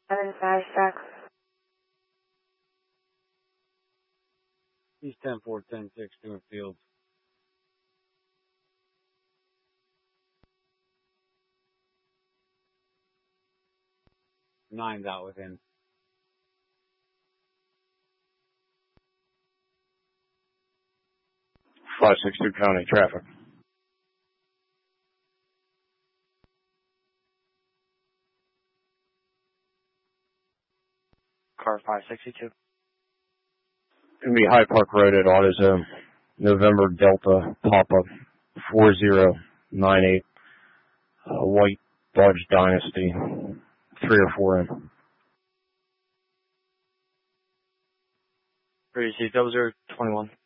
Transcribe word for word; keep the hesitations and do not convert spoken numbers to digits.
seven five six. He's ten four, ten six, doing field. Nine's out with him. five six two County traffic. Car five sixty-two. Gonna be High Park Road at AutoZone. November Delta Papa four zero nine eight. Uh, white Dodge Dynasty. Three or four in. Three C double zero twenty one.